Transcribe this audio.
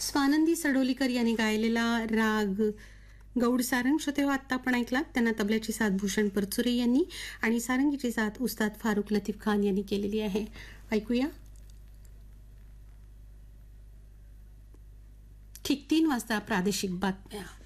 स्वानंदी सडोलीकर यांनी गायलेला राग गौड सारंग श्रोते आत्ता आपण ऐकलात. त्यांना तबल्याची साथ भूषण परचुरे यांनी आणि सारंगीची साथ उस्ताद फारुख लतीफ खान यांनी केलेली आहे. ऐकूया. ठीक 3 वाजता प्रादेशिक बातम्या.